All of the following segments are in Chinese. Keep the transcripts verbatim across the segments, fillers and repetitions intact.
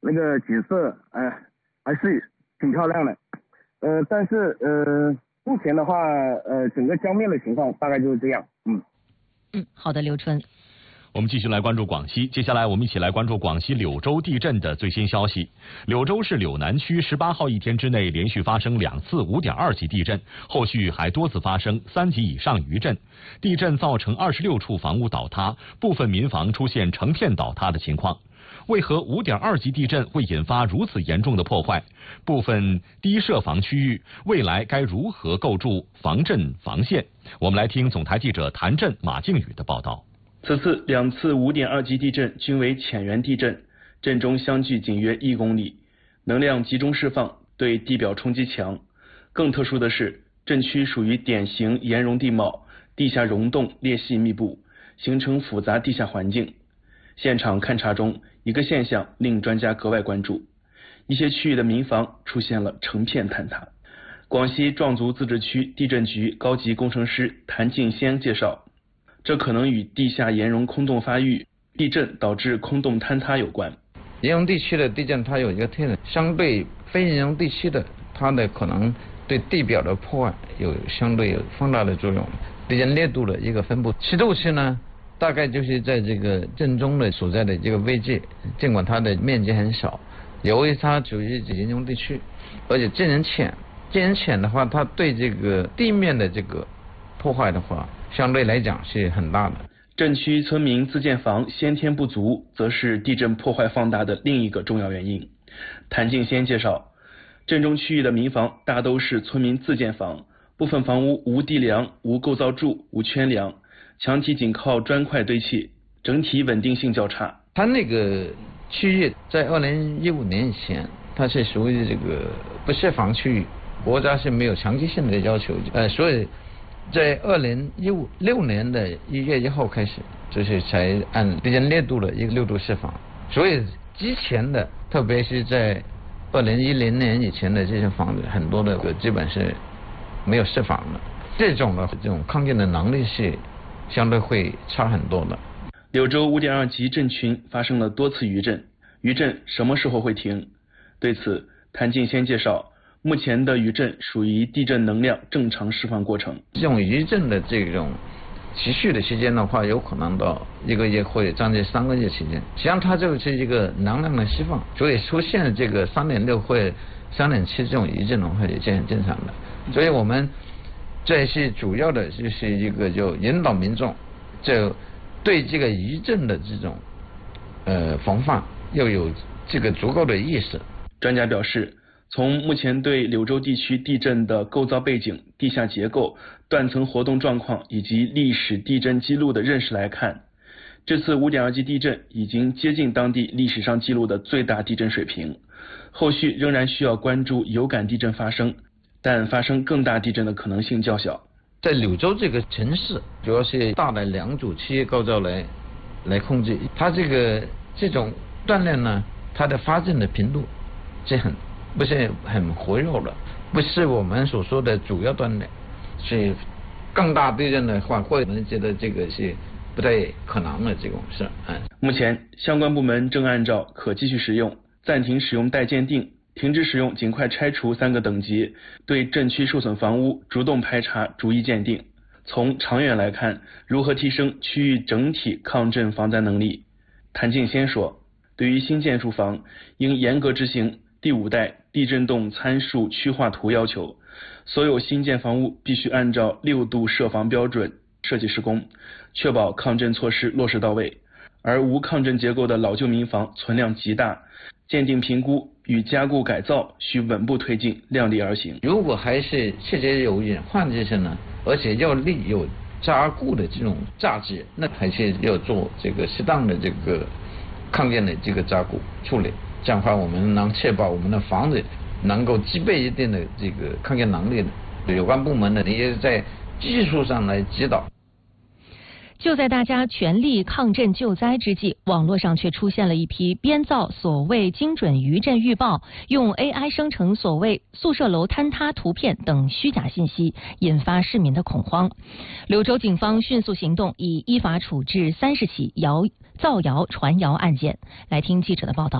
那个景色哎、呃、还是挺漂亮的。呃，但是呃目前的话呃整个江面的情况大概就是这样。嗯嗯，好的，刘春。 我们继续来关注广西，接下来我们一起来关注广西柳州地震的最新消息。柳州市柳南区十八号一天之内连续发生两次五点二级地震，后续还多次发生三级以上余震。地震造成二十六处房屋倒塌，部分民房出现成片倒塌的情况。为何五点二级地震会引发如此严重的破坏？部分低设防区域未来该如何构筑防震防线？我们来听总台记者谭震、马靖宇的报道。 此次两次五点二级地震均为浅源地震，震中相距仅约一公里，能量集中释放，对地表冲击强。更特殊的是，震区属于典型岩溶地貌，地下溶洞裂隙密布，形成复杂地下环境。现场勘查中，一个现象令专家格外关注：一些区域的民房出现了成片坍塌。广西壮族自治区地震局高级工程师谭敬先介绍，这可能与地下岩溶空洞发育、地震导致空洞坍塌有关。 岩溶地区的地震它有一个特点，相对非岩溶地区的，它的可能对地表的破坏有相对有放大的作用。地震烈度的一个分布，七度区呢，大概就是在这个震中的所在的这个位置，尽管它的面积很小，由于它属于岩溶地区，而且震源浅，震源浅的话，它对这个地面的这个破坏的话，相对来讲是很大的。 震区村民自建房先天不足，则是地震破坏放大的另一个重要原因。谭敬先介绍，震中区域的民房大都是村民自建房，部分房屋无地梁、无构造柱、无圈梁，墙体仅靠砖块堆砌，整体稳定性较差。 它那个区域在二零一五年以前，它是属于这个不设防区域，国家是没有长期性的要求，呃，所以在二零一五六年的一月一号开始，就是才按地震烈度的一个六度释放。所以之前的，特别是在二零一零年以前的这些房子，很多的基本是没有释放的。这种的这种抗震的能力是相对会差很多的。 柳州五点二级震群发生了多次余震，余震什么时候会停？对此，谭敬先介绍，目前的余震属于地震能量正常释放过程。 这种余震的这种持续的时间的话，有可能到一个月或者将近三个月期间。实际上它就是一个能量的释放，所以出现了这个三点六或三点七这种余震的话也是很正常的。所以我们这是主要的就是一个就引导民众，就对这个余震的这种呃防范要有这个足够的意识。 专家表示，从目前对柳州地区地震的构造背景、地下结构、断层活动状况以及历史地震记录的认识来看，这次五点二级地震已经接近当地历史上记录的最大地震水平。后续仍然需要关注有感地震发生，但发生更大地震的可能性较小。 在柳州这个城市，主要是大的两组企业构造来来控制，它这个这种断裂呢，它的发震的频度是很不是很活跃的，不是我们所说的主要断裂。是更大地震的话，会能觉得这个是不太可能的这种事。嗯， 目前相关部门正按照可继续使用、暂停使用待鉴定、停止使用尽快拆除三个等级，对震区受损房屋主动排查、逐一鉴定。从长远来看，如何提升区域整体抗震防灾能力？谭敬先说，对于新建住房，应严格执行第五代地震动参数区划图要求，所有新建房屋必须按照六度设防标准设计施工，确保抗震措施落实到位。而无抗震结构的老旧民房存量极大，鉴定评估与加固改造需稳步推进，量力而行。 如果还是确实有隐患这些呢，而且要立有加固的这种价值，那还是要做这个适当的这个抗震的这个加固处理。这样的话，我们能确保我们的房子能够具备一定的这个抗震能力的。有关部门呢，也在技术上来指导。 就在大家全力抗震救灾之际，网络上却出现了一批编造所谓精准余震预报，用 A I 生成所谓宿舍楼坍塌图片等虚假信息，引发市民的恐慌。柳州警方迅速行动，已依法处置三十起谣造谣传谣案件。来听记者的报道。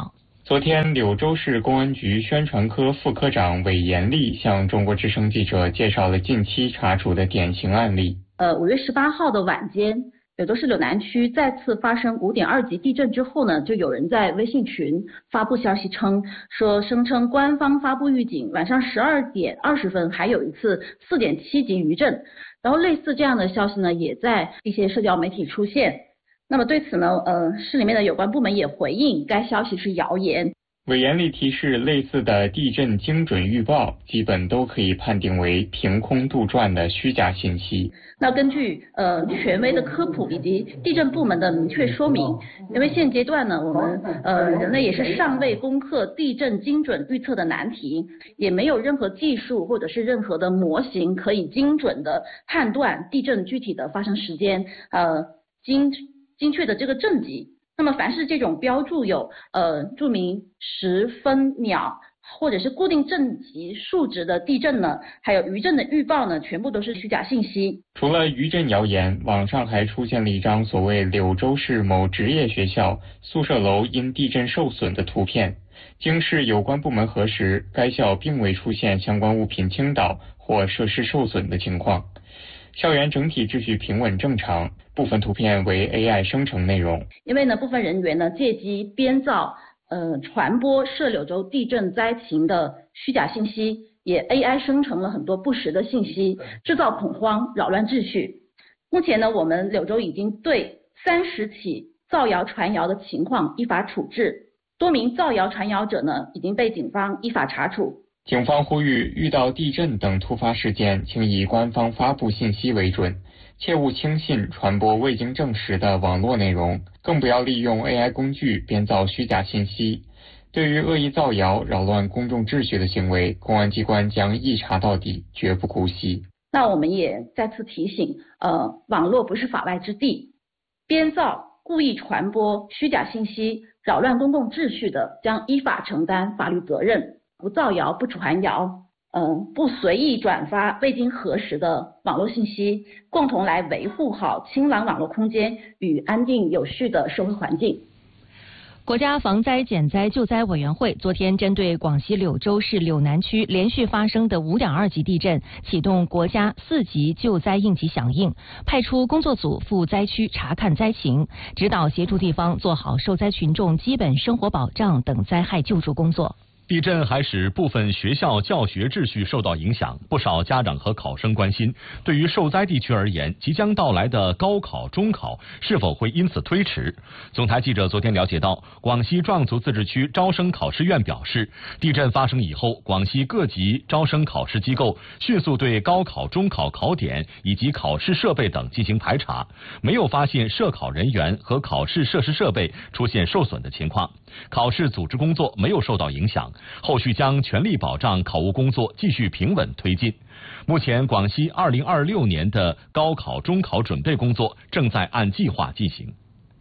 昨天，柳州市公安局宣传科副科长韦延丽向中国之声记者介绍了近期查处的典型案例。 呃，五月十八号的晚间，柳州市柳南区再次发生五点二级地震之后呢，就有人在微信群发布消息称，说声称官方发布预警，晚上十二点二十分还有一次四点七级余震。然后类似这样的消息呢，也在一些社交媒体出现。那么对此呢，呃，市里面的有关部门也回应该消息是谣言。 韦延丽提示，类似的地震精准预报基本都可以判定为凭空杜撰的虚假信息。 那根据呃权威的科普以及地震部门的明确说明，因为现阶段呢，我们呃人类也是尚未攻克地震精准预测的难题，也没有任何技术或者是任何的模型可以精准的判断地震具体的发生时间，呃精精确的这个震级。那么凡是这种标注有呃注明时分秒或者是固定震级数值的地震呢，还有余震的预报呢，全部都是虚假信息。 除了余震谣言，网上还出现了一张所谓柳州市某职业学校宿舍楼因地震受损的图片。经市有关部门核实，该校并未出现相关物品倾倒或设施受损的情况。校园整体秩序平稳正常，部分图片为 A I 生成内容。 因为呢，部分人员呢借机编造、呃传播涉柳州地震灾情的虚假信息，也 A I 生成了很多不实的信息，制造恐慌，扰乱秩序。目前呢，我们柳州已经对三十起造谣传谣的情况依法处置，多名造谣传谣者呢已经被警方依法查处。 警方呼吁，遇到地震等突发事件，请以官方发布信息为准，切勿轻信传播未经证实的网络内容，更不要利用 A I 工具编造虚假信息。对于恶意造谣、扰乱公众秩序的行为，公安机关将一查到底，绝不姑息。 那我们也再次提醒，呃，网络不是法外之地，编造、故意传播虚假信息、扰乱公共秩序的，将依法承担法律责任。不造谣、不传谣，呃，不随意转发未经核实的网络信息，共同来维护好清朗网络空间与安定有序的社会环境。 国家防灾减灾救灾委员会昨天针对广西柳州市柳南区连续发生的五点二级地震，启动国家四级救灾应急响应，派出工作组赴灾区查看灾情，指导协助地方做好受灾群众基本生活保障等灾害救助工作。 地震还使部分学校教学秩序受到影响，不少家长和考生关心，对于受灾地区而言，即将到来的高考、中考是否会因此推迟？总台记者昨天了解到，广西壮族自治区招生考试院表示，地震发生以后，广西各级招生考试机构迅速对高考、中考考点以及考试设备等进行排查，没有发现涉考人员和考试设施设备出现受损的情况，考试组织工作没有受到影响。后续将全力保障考务工作继续平稳推进。目前，广西二零二六年的高考、中考准备工作正在按计划进行。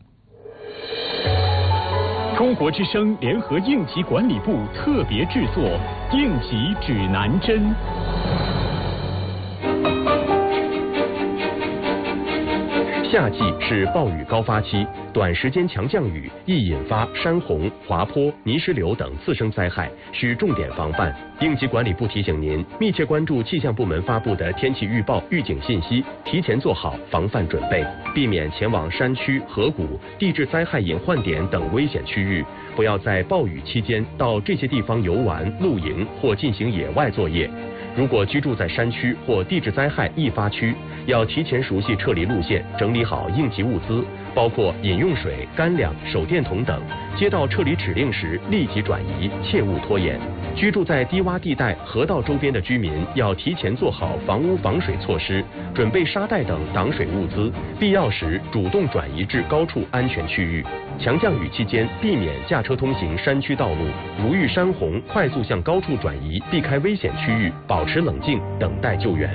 中国之声联合应急管理部特别制作《应急指南针》。 夏季是暴雨高发期，短时间强降雨易引发山洪、滑坡、泥石流等次生灾害，需重点防范。应急管理部提醒您，密切关注气象部门发布的天气预报、预警信息，提前做好防范准备，避免前往山区、河谷、地质灾害隐患点等危险区域。不要在暴雨期间到这些地方游玩、露营或进行野外作业。如果居住在山区或地质灾害易发区，要提前熟悉撤离路线，整理好应急物资，包括饮用水、干粮、手电筒等。接到撤离指令时，立即转移，切勿拖延。居住在低洼地带、河道周边的居民要提前做好房屋防水措施，准备沙袋等挡水物资，必要时主动转移至高处安全区域。强降雨期间，避免驾车通行山区道路，如遇山洪，快速向高处转移，避开危险区域，保持冷静，等待救援。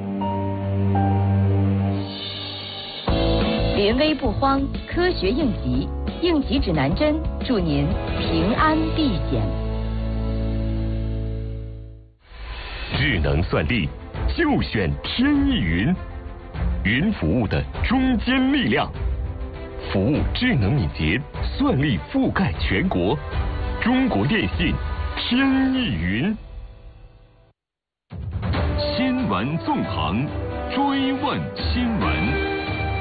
临危不慌，科学应急，应急指南针，祝您平安避险。 智能算力，就选天翼云，云服务的中坚力量，服务智能敏捷，算力覆盖全国， 中国电信天翼云。新闻纵横，追问新闻。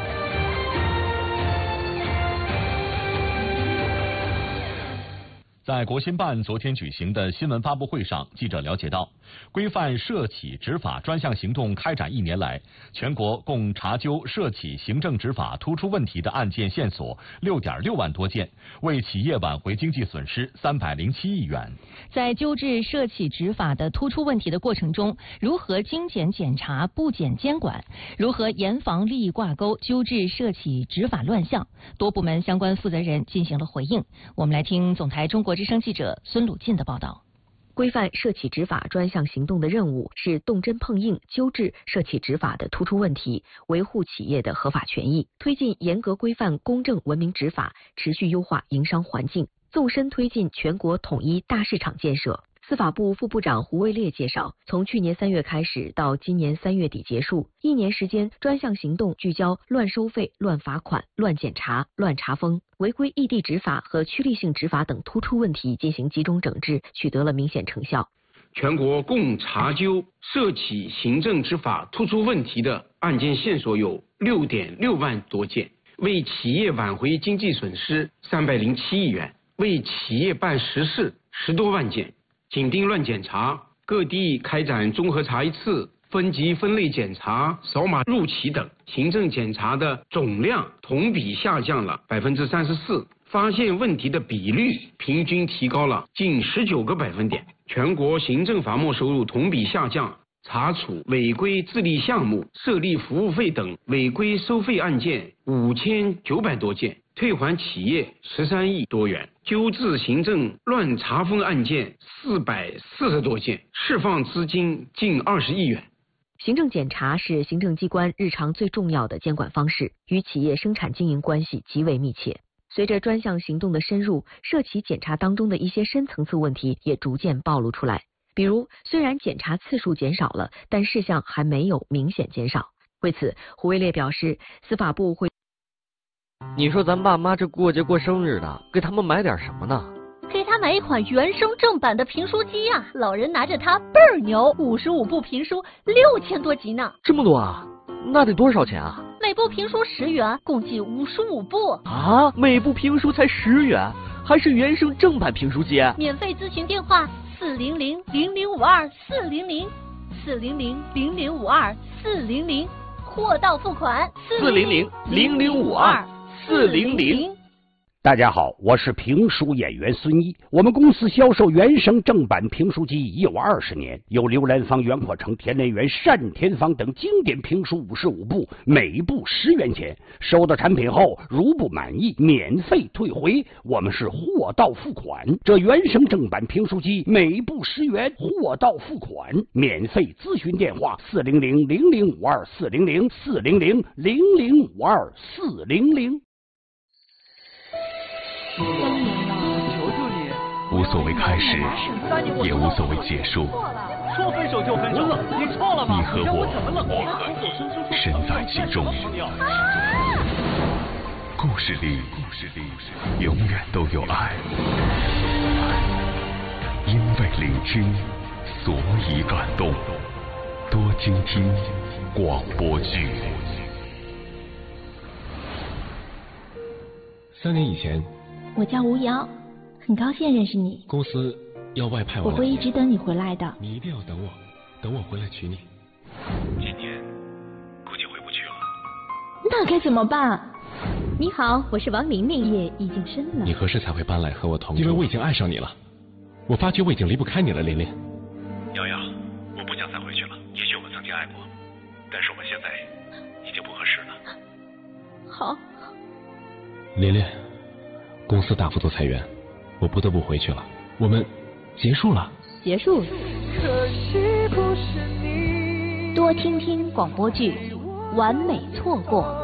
在国新办昨天举行的新闻发布会上，记者了解到，规范涉企执法专项行动开展一年来，全国共查究涉企行政执法突出问题的案件线索六点六万多件，为企业挽回经济损失三百零七亿元。 在纠治涉企执法的突出问题的过程中，如何精简检查、不检监管，如何严防利益挂钩，纠治涉企执法乱象，多部门相关负责人进行了回应。我们来听总台中国之声记者孙鲁进的报道。 规范涉企执法专项行动的任务是动真碰硬纠治涉企执法的突出问题，维护企业的合法权益，推进严格规范公正文明执法，持续优化营商环境，纵深推进全国统一大市场建设。司法部副部长胡卫烈介绍，从去年三月开始到今年三月底结束，一年时间，专项行动聚焦乱收费、乱罚款、乱检查、乱查封、违规异地执法和趋利性执法等突出问题进行集中整治，取得了明显成效。 全国共查究涉企行政执法突出问题的案件线索有六点六万多件，为企业挽回经济损失三百零七亿元，为企业办实事十多万件。紧盯乱检查，各地开展综合查一次、分级分类检查、扫码入企等，行政检查的总量同比下降了百分之三十四，发现问题的比率平均提高了近十九个百分点。全国行政罚没收入同比下降，查处违规自立项目、设立服务费等违规收费案件五千九百多件，退还企业十三亿多元，纠治行政乱查封案件四百四十多件，释放资金近二十亿元。 行政检查是行政机关日常最重要的监管方式，与企业生产经营关系极为密切。随着专项行动的深入，涉企检查当中的一些深层次问题也逐渐暴露出来。比如，虽然检查次数减少了，但事项还没有明显减少。为此，胡卫烈表示，司法部会。 你说咱爸妈这过节过生日的，给他们买点什么呢？ 给他买一款原声正版的评书机啊！老人拿着它倍儿牛，五十五部评书，六千多集呢。 这么多啊？那得多少钱啊？ 每部评书十元，共计五十五部。 啊，每部评书才十元，还是原声正版评书机？ 免费咨询电话：四零零零零五二四零零，四零零零零五二四零零，货到付款。 四零零零零五二四零零。 大家好，我是评书演员孙一。我们公司销售原声正版评书机已有二十年，有刘兰芳、袁阔成、田连元、单田芳等经典评书五十五部，每部十元钱。收到产品后，如不满意，免费退回。我们是货到付款。这原声正版评书机每部十元，货到付款，免费咨询电话：四零零零零五二四零零四零零零零五二四零零。 三年了，求求你！ 无所谓开始，也无所谓结束。 说分手就分手，你错了吗？ 你和我，我和你，身在其中。故事里，故事里永远都有爱。因为聆听，所以感动。多倾听广播剧。 三年以前。 我叫吴瑶，很高兴认识你。 公司要外派我， 我会一直等你回来的。 你一定要等我，等我回来娶你。 今年估计回不去了。 那该怎么办？你好，我是王玲玲，夜已经深了。 你何时才会搬来和我同住？因为我已经爱上你了，我发觉我已经离不开你了，琳琳。 瑶瑶，我不想再回去了。也许我们曾经爱过，但是我们现在已经不合适了。 好。 琳琳。公司大幅度裁员，我不得不回去了。我们结束了。 结束。可惜不是你。多听听广播剧，完美错过。